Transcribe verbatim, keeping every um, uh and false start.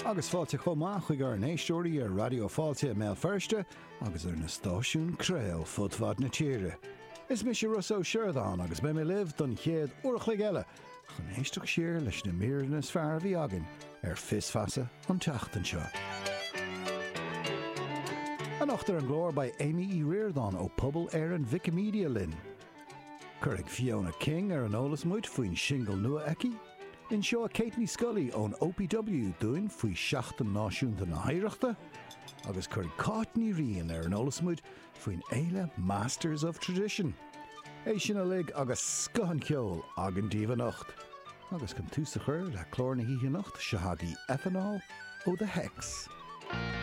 Agus fáilte chomá chuig ar an éisteoirí ar Radio Fáilte mé firste agus ar na stáisiún Crail fudfad na tíre. Is mis Russo Sheridan agus be mé liv don chéad uachlig eile chun éisteach siar leis na míreannas fear bhí agan ar fisfasa an teachtan seo. An achtar an glór by Amy E. Reardon ó Pobal ar an Wikimedia linn. Curig Fiona King ar an ólas muid faoin single nua eici. In seo Caithney Scully ón O P W dúin faoi seachtain náisiúnta na haireachta, agus curig Courtney Rian ar an ólas muid faoin éile Masters of Tradition. É sin a lig agus scahan ceol agan díomh anocht. Agus can tús a chur le clór na híhí anocht se hagaí ethanol ó The Hex.